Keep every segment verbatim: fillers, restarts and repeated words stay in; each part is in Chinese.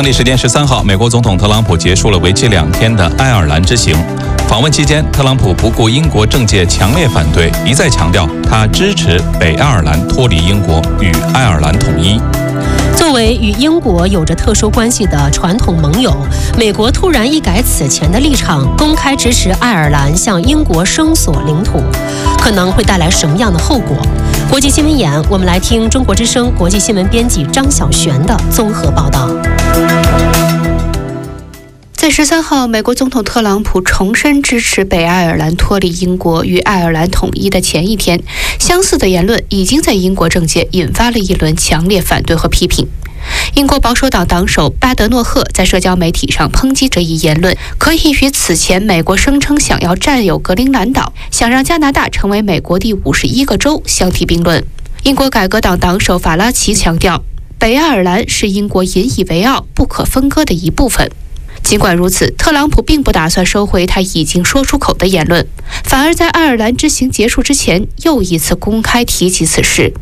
当地时间十三号，美国总统特朗普结束了为期两天的爱尔兰之行。访问期间，特朗普不顾英国政界强烈反对，一再强调他支持北爱尔兰脱离英国，与爱尔兰统一。 作为与英国有着特殊关系的传统盟友，美国突然一改此前的立场，公开支持爱尔兰向英国声索领土，可能会带来什么样的后果？国际新闻眼，我们来听中国之声国际新闻编辑张晓璇的综合报道。 在十三号，美国总统特朗普重申支持北爱尔兰脱离英国与爱尔兰统一的前一天，相似的言论已经在英国政界引发了一轮强烈反对和批评。英国保守党党首巴德诺赫在社交媒体上抨击这一言论，可以与此前美国声称想要占有格陵兰岛、想让加拿大成为美国第五十一个州相提并论。英国改革党党首法拉奇强调，北爱尔兰是英国引以为傲、不可分割的一部分。尽管如此，特朗普并不打算收回他已经说出口的言论，反而在爱尔兰之行结束之前又一次公开提及此事。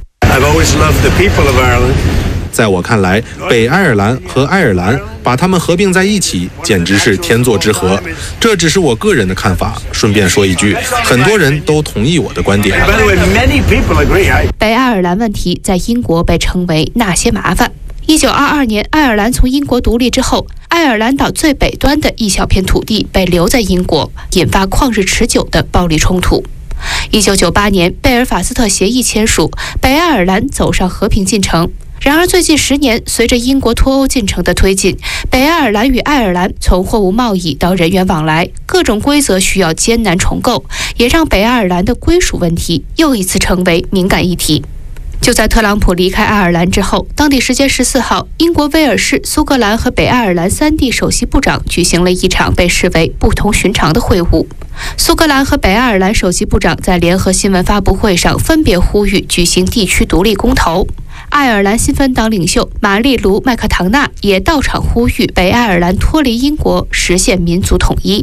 在我看来，北爱尔兰和爱尔兰把他们合并在一起，简直是天作之合。这只是我个人的看法。顺便说一句，很多人都同意我的观点。 北爱尔兰问题在英国被称为那些麻烦。一九二二年，爱尔兰从英国独立之后，爱尔兰岛最北端的一小片土地被留在英国，引发旷日持久的暴力冲突。一九九八年，贝尔法斯特协议签署，北爱尔兰走上和平进程。然而，最近十年，随着英国脱欧进程的推进，北爱尔兰与爱尔兰从货物贸易到人员往来，各种规则需要艰难重构，也让北爱尔兰的归属问题又一次成为敏感议题。就在特朗普离开爱尔兰之后，当地时间十四号，英国、威尔士、苏格兰和北爱尔兰三地首席部长举行了一场被视为不同寻常的会晤。苏格兰和北爱尔兰首席部长在联合新闻发布会上分别呼吁举行地区独立公投。爱尔兰新芬党领袖玛丽卢·麦克唐纳也到场呼吁北爱尔兰脱离英国，实现民族统一。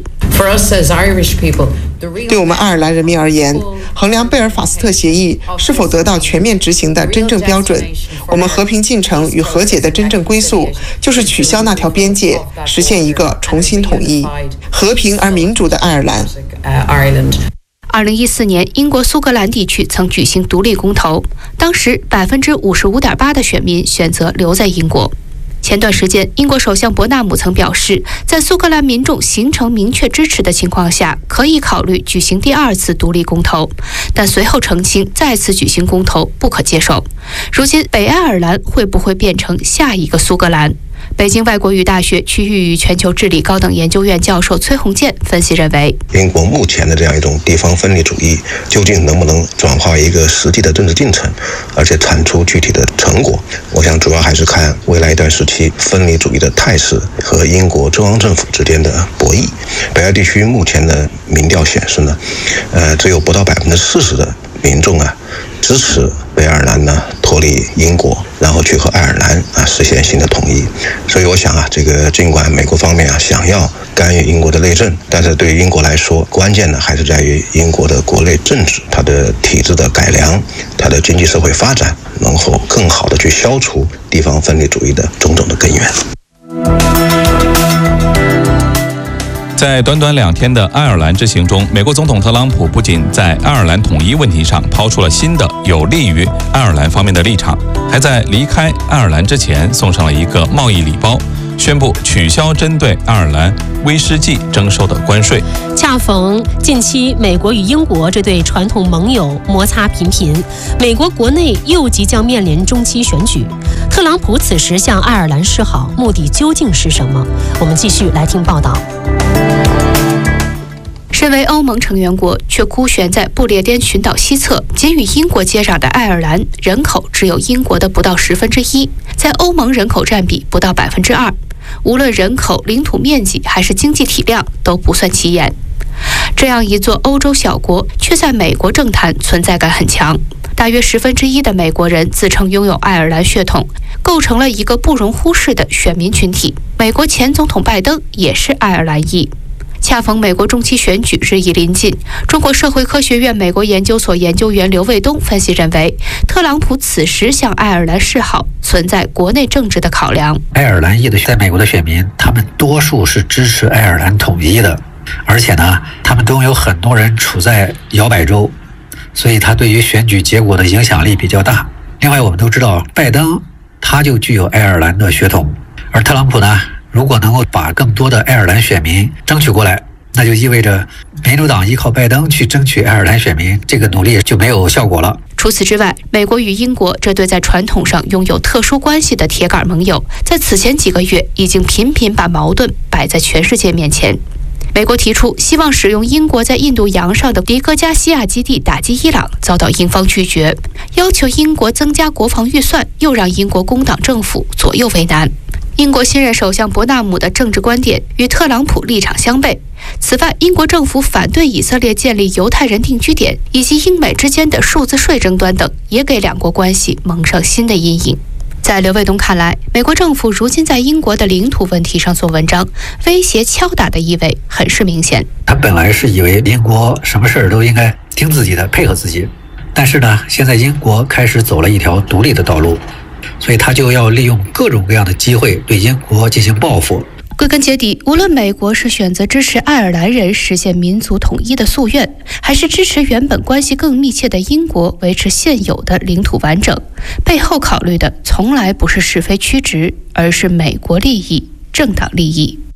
对我们爱尔兰人民而言，衡量贝尔法斯特协议是否得到全面执行的真正标准，我们和平进程与和解的真正归宿，就是取消那条边界，实现一个重新统一、和平而民主的爱尔兰。 二零一四年，英国苏格兰地区曾举行独立公投，当时百分之五十五点八的选民选择留在英国。前段时间，英国首相伯纳姆曾表示，在苏格兰民众形成明确支持的情况下，可以考虑举行第二次独立公投，但随后澄清再次举行公投不可接受。如今，北爱尔兰会不会变成下一个苏格兰？北京外国语大学区域与全球治理高等研究院教授崔洪建分析认为， 英国目前的这样一种地方分离主义究竟能不能转化为一个实际的政治进程，而且产出具体的成果，我想主要还是看未来一段时期分离主义的态势和英国中央政府之间的博弈。北爱地区目前的民调显示呢，呃，只有不到百分之四十的民众啊支持北爱尔兰呢脱离英国，然后去和爱尔兰啊实现新的统一。所以我想啊，这个尽管美国方面啊想要干预英国的内政，但是对于英国来说，关键呢还是在于英国的国内政治、它的体制的改良、它的经济社会发展，能否更好的去消除地方分离主义的种种的根源。 在短短两天的爱尔兰之行中，美国总统特朗普不仅在爱尔兰统一问题上抛出了新的有利于爱尔兰方面的立场，还在离开爱尔兰之前送上了一个贸易礼包，宣布取消针对爱尔兰威士忌征收的关税。 恰逢近期美国与英国这对传统盟友摩擦频频，美国国内又即将面临中期选举，特朗普此时向爱尔兰示好，目的究竟是什么？我们继续来听报道。 身为欧盟成员国，却孤悬在不列颠群岛西侧，仅与英国接壤的爱尔兰，人口只有英国的不到十分之一，在欧盟人口占比不到百分之二。无论人口、领土面积还是经济体量，都不算起眼。这样一座欧洲小国，却在美国政坛存在感很强。大约十分之一的美国人自称拥有爱尔兰血统，构成了一个不容忽视的选民群体。美国前总统拜登也是爱尔兰裔。 恰逢美国中期选举日益临近，中国社会科学院美国研究所研究员刘卫东分析认为，特朗普此时向爱尔兰示好，存在国内政治的考量。 爱尔兰裔的在美国的选民，他们多数是支持爱尔兰统一的，而且呢，他们中有很多人处在摇摆州，所以他对于选举结果的影响力比较大。另外，我们都知道，拜登他就具有爱尔兰的血统，而特朗普呢，如果能够把更多的爱尔兰选民争取过来，那就意味着民主党依靠拜登去争取爱尔兰选民，这个努力就没有效果了。 除此之外，美国与英国这对在传统上拥有特殊关系的铁杆盟友，在此前几个月已经频频把矛盾摆在全世界面前。美国提出希望使用英国在印度洋上的迪戈加西亚基地打击伊朗，遭到英方拒绝；要求英国增加国防预算，又让英国工党政府左右为难。英国新任首相伯纳姆的政治观点与特朗普立场相悖。此外，英国政府反对以色列建立犹太人定居点，以及英美之间的数字税争端等，也给两国关系蒙上新的阴影。在刘卫东看来，美国政府如今在英国的领土问题上做文章，威胁敲打的意味很是明显。 他本来是以为英国什么事儿都应该听自己的，配合自己，但是呢，现在英国开始走了一条独立的道路，所以他就要利用各种各样的机会对英国进行报复。 归根结底，无论美国是选择支持爱尔兰人实现民族统一的夙愿，还是支持原本关系更密切的英国维持现有的领土完整，背后考虑的从来不是是非曲直，而是美国利益、政党利益。